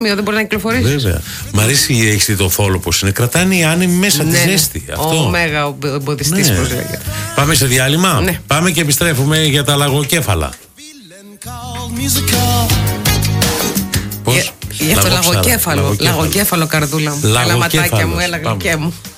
Δεν μπορεί να κυκλοφορήσει. Βέβαια. Μ' αρέσει η έχεις το φόλο πως είναι. Κρατάνε οι άνεμοι μέσα τη ζέστη. Ο μέγα εμποδιστής, πώς λέγεται. Πάμε σε διάλειμμα. Ναι. Πάμε και επιστρέφουμε για τα λαγοκέφαλα. Πώς? Για το λαγοκέφαλο. Λαγοκέφαλο, καρδούλα μου. Έλα ματάκια μου, έλα γλυκέ μου.